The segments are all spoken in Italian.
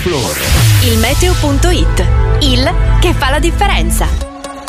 Floor. Il meteo.it, il che fa la differenza.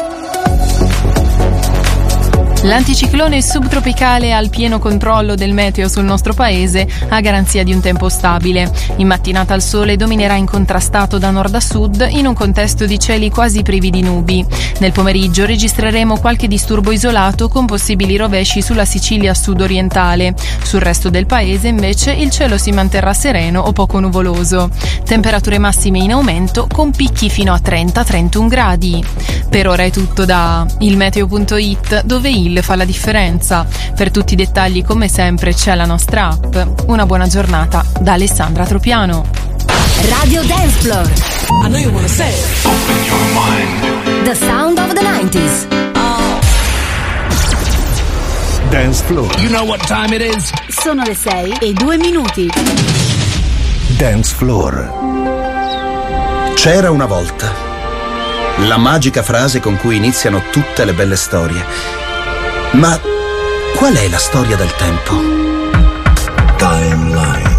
L'anticiclone subtropicale al pieno controllo del meteo sul nostro paese a garanzia di un tempo stabile. In mattinata il sole dominerà incontrastato da nord a sud in un contesto di cieli quasi privi di nubi. Nel pomeriggio registreremo qualche disturbo isolato con possibili rovesci sulla Sicilia sud-orientale. Sul resto del paese invece il cielo si manterrà sereno o poco nuvoloso. Temperature massime in aumento con picchi fino a 30-31 gradi. Per ora è tutto da ilmeteo.it, dove il fa la differenza. Per tutti i dettagli, come sempre, c'è la nostra app. Una buona giornata da Alessandra Tropiano. Radio Dance Floor. I know you wanna say it. Open your mind. The sound of the 90s. Dance Floor. You know what time it is? Sono le 6:02. Dance Floor. C'era una volta. La magica frase con cui iniziano tutte le belle storie. Ma qual è la storia del tempo? Timeline.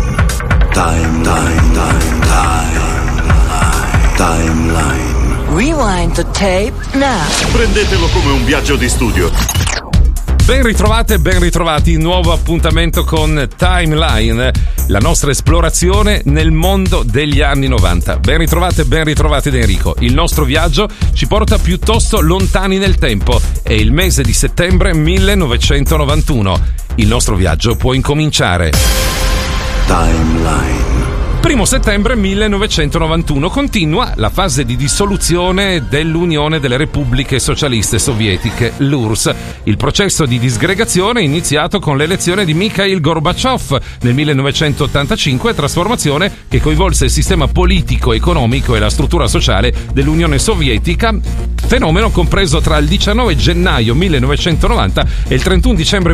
Rewind the tape now. Prendetelo come un viaggio di studio. Ben ritrovate, ben ritrovati, nuovo appuntamento con Timeline, la nostra esplorazione nel mondo degli anni 90. Ben ritrovate, ben ritrovati da Enrico. Il nostro viaggio ci porta piuttosto lontani nel tempo. È il mese di settembre 1991. Il nostro viaggio può incominciare. Timeline. 1 settembre 1991 continua la fase di dissoluzione dell'Unione delle Repubbliche Socialiste Sovietiche, l'URSS. Il processo di disgregazione è iniziato con l'elezione di Mikhail Gorbaciov nel 1985, trasformazione che coinvolse il sistema politico, economico e la struttura sociale dell'Unione Sovietica, fenomeno compreso tra il 19 gennaio 1990 e il 31 dicembre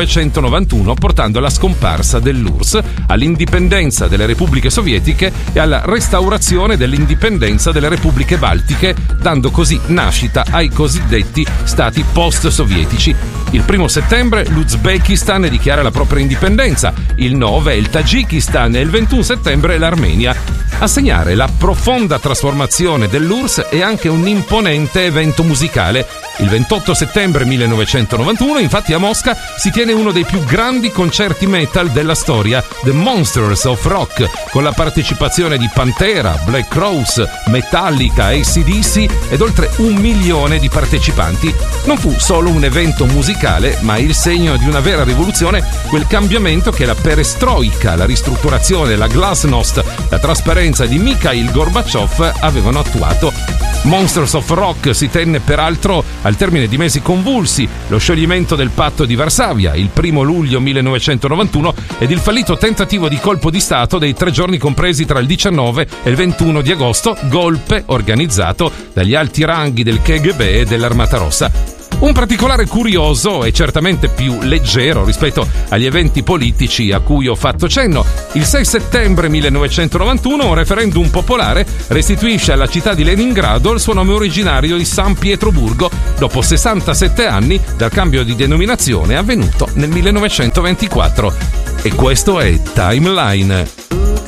1991, portando alla scomparsa dell'URSS, all'indipendenza delle Repubbliche Sovietiche e alla restaurazione dell'indipendenza delle Repubbliche Baltiche, dando così nascita ai cosiddetti stati post-sovietici. Il 1 settembre l'Uzbekistan dichiara la propria indipendenza, il 9 il Tagikistan e il 21 settembre l'Armenia. A segnare la profonda trasformazione dell'URSS è anche un imponente evento musicale. Il 28 settembre 1991, infatti, a Mosca si tiene uno dei più grandi concerti metal della storia, The Monsters of Rock, con la partecipazione di Pantera, Black Crowes, Metallica, AC/DC ed oltre 1 milione di partecipanti. Non fu solo un evento musicale, ma il segno di una vera rivoluzione, quel cambiamento che la perestroika, la ristrutturazione, la glasnost, la trasparenza di Mikhail Gorbaciov avevano attuato. Monsters of Rock si tenne peraltro al termine di mesi convulsi, lo scioglimento del patto di Varsavia il 1 luglio 1991 ed il fallito tentativo di colpo di stato dei 3 giorni compresi tra il 19 e il 21 di agosto, golpe organizzato dagli alti ranghi del KGB e dell'Armata Rossa. Un particolare curioso e certamente più leggero rispetto agli eventi politici a cui ho fatto cenno. Il 6 settembre 1991 un referendum popolare restituisce alla città di Leningrado il suo nome originario di San Pietroburgo dopo 67 anni dal cambio di denominazione avvenuto nel 1924. E questo è Timeline.